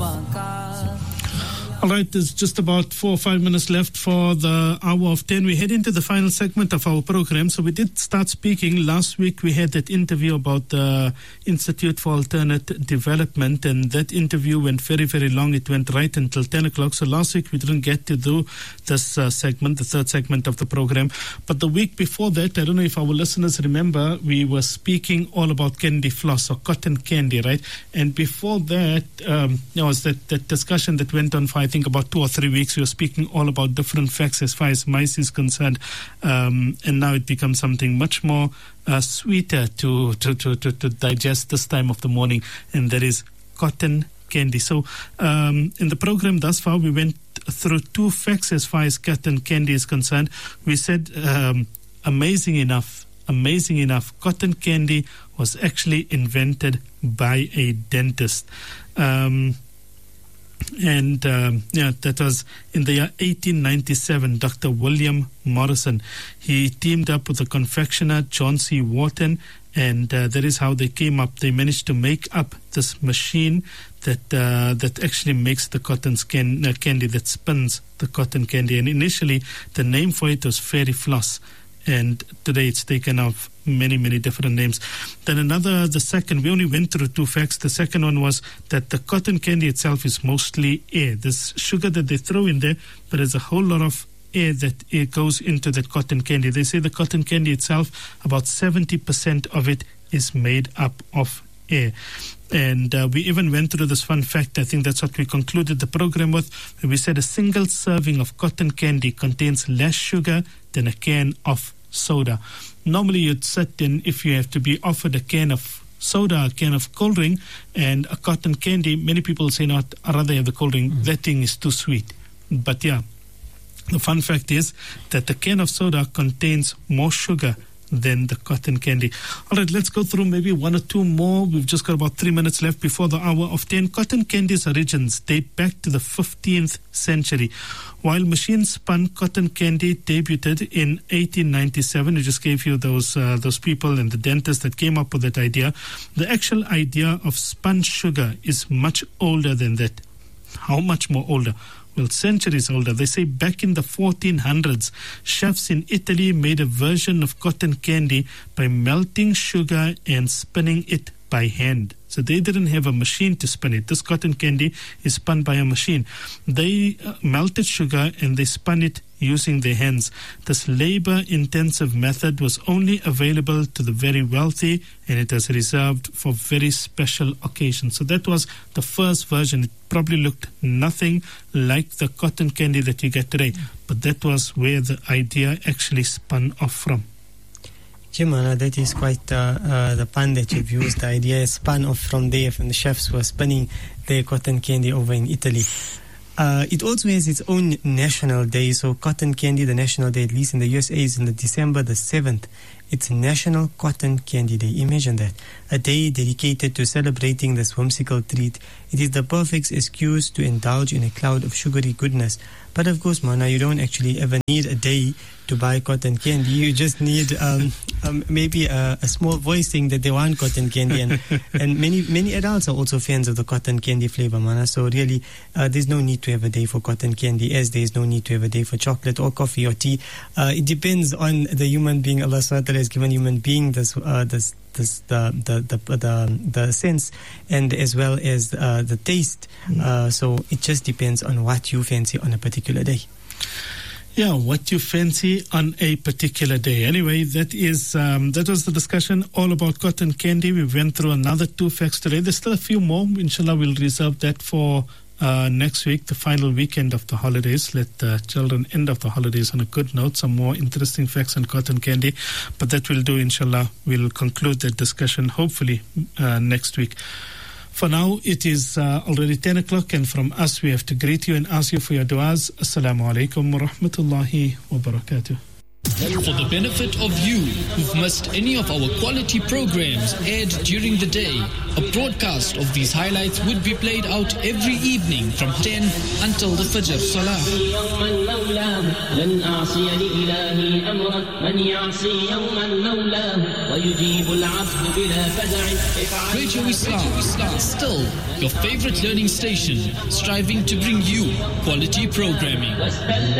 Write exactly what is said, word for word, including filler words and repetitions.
All right, there's just about four or five minutes left for the hour of ten. We head into the final segment of our program. So we did start speaking. Last week we had that interview about the Institute for Alternate Development, and that interview went very, very long. It went right until ten o'clock. So last week we didn't get to do this uh, segment, the third segment of the program. But the week before that, I don't know if our listeners remember, we were speaking all about candy floss or cotton candy, right? And before that, um, there was that, that discussion that went on for, I think, about two or three weeks. We were speaking all about different facts as far as mice is concerned, um, and now it becomes something much more uh, sweeter to, to, to, to, to digest this time of the morning, and that is cotton candy. So um, in the program thus far, we went through two facts as far as cotton candy is concerned. We said, um, amazing enough, amazing enough, cotton candy was actually invented by a dentist. Um, And um, yeah, that was in the year eighteen ninety-seven. Doctor William Morrison, he teamed up with the confectioner John C. Wharton, and uh, that is how they came up. They managed to make up this machine that uh, that actually makes the cotton can, uh, candy, that spins the cotton candy. And initially, the name for it was Fairy Floss, and today it's taken off many, many different names. Then another, the second, we only went through two facts. The second one was that the cotton candy itself is mostly air. There's sugar that they throw in there, but there's a whole lot of air that it goes into that cotton candy. They say the cotton candy itself, about seventy percent of it is made up of air. And uh, we even went through this fun fact. I think that's what we concluded the program with. We said a single serving of cotton candy contains less sugar than a can of soda. Normally you'd sit in, if you have to be offered a can of soda, a can of cold drink, and a cotton candy, many people say, no, I'd rather have the cold drink. Mm. That thing is too sweet. But yeah, the fun fact is that the can of soda contains more sugar than the cotton candy. All right, let's go through maybe one or two more. We've just got about three minutes left before the hour of ten. Cotton candy's origins date back to the fifteenth century. While machine-spun cotton candy debuted in eighteen ninety-seven, I just gave you those uh, those people and the dentist that came up with that idea. The actual idea of spun sugar is much older than that. How much more older? Well, centuries older. They say back in the fourteen hundreds, chefs in Italy made a version of cotton candy by melting sugar and spinning it by hand. So they didn't have a machine to spin it. This cotton candy is spun by a machine. They uh, melted sugar and they spun it using their hands. This labor-intensive method was only available to the very wealthy, and it was reserved for very special occasions. So that was the first version. It probably looked nothing like the cotton candy that you get today, but that was where the idea actually spun off from. Jimana, that is quite uh, uh, the pun that you've used. The idea is spun off from there, from the chefs who were spinning their cotton candy over in Italy. Uh, it also has its own national day. So cotton candy, the national day, at least in the U S A, is in the December the seventh. It's National Cotton Candy Day. Imagine that. A day dedicated to celebrating this whimsical treat. It is the perfect excuse to indulge in a cloud of sugary goodness. But of course, Mana, you don't actually ever need a day to buy cotton candy. You just need um, um, maybe a, a small voice saying that they want cotton candy. And, and many many adults are also fans of the cotton candy flavor, Mana. So really, uh, there's no need to have a day for cotton candy, as there's no need to have a day for chocolate or coffee or tea. Uh, it depends on the human being. Allah subhanahu wa ta'ala has given human being this, uh, this This, the, the, the, the, the sense and as well as uh, the taste. Uh, so it just depends on what you fancy on a particular day. Yeah, what you fancy on a particular day. Anyway, that is um, that was the discussion all about cotton candy. We went through another two facts today. There's still a few more. Inshallah, we'll reserve that for Uh, next week, the final weekend of the holidays. Let the children end of the holidays on a good note. Some more interesting facts on cotton candy. But that will do, inshallah. We'll conclude that discussion hopefully uh, next week. For now, it is uh, already ten o'clock, and from us we have to greet you and ask you for your du'as. Assalamu alaikum wa rahmatullahi wa barakatuh. For the benefit of you who've missed any of our quality programs aired during the day, a broadcast of these highlights would be played out every evening from ten until the Fajr Salah. Radio Islam, still your favorite learning station, striving to bring you quality programming.